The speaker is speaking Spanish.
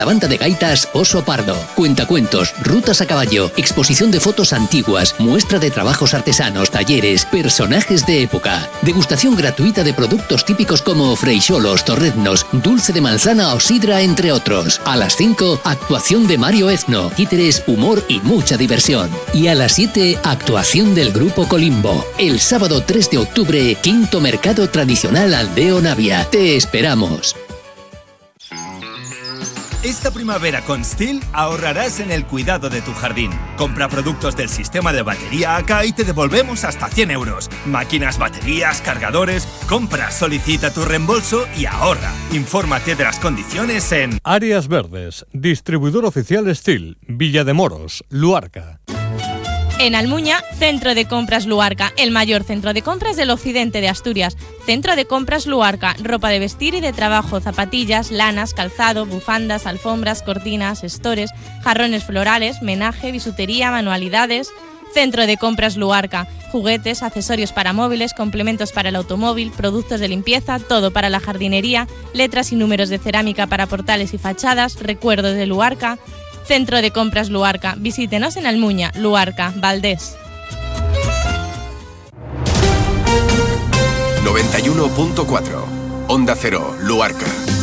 La banda de gaitas Oso Pardo, cuentacuentos, rutas a caballo, exposición de fotos antiguas, muestra de trabajos artesanos, talleres, personajes de época, degustación gratuita de productos típicos como freixolos, torreznos, dulce de manzana o sidra, entre otros. A las 5, actuación de Mario Ezno, títeres, humor y mucha diversión. Y a las 7, actuación del Grupo Colimbo. El sábado 3 de octubre, quinto mercado tradicional Aldeo Navia. Te esperamos. Esta primavera con STIHL ahorrarás en el cuidado de tu jardín. Compra productos del sistema de batería AK y te devolvemos hasta 100 euros. Máquinas, baterías, cargadores. Compra, solicita tu reembolso y ahorra. Infórmate de las condiciones en Áreas Verdes, distribuidor oficial STIHL, Villa de Moros, Luarca. En Almuña, Centro de Compras Luarca, el mayor centro de compras del occidente de Asturias. Centro de Compras Luarca, ropa de vestir y de trabajo, zapatillas, lanas, calzado, bufandas, alfombras, cortinas, estores, jarrones florales, menaje, bisutería, manualidades. Centro de Compras Luarca, juguetes, accesorios para móviles, complementos para el automóvil, productos de limpieza, todo para la jardinería, letras y números de cerámica para portales y fachadas, recuerdos de Luarca. Centro de Compras Luarca. Visítenos en Almuña, Luarca, Valdés. 91.4 Onda Cero, Luarca.